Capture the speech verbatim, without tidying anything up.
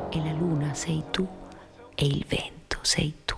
e la luna sei tu e il vento sei tu.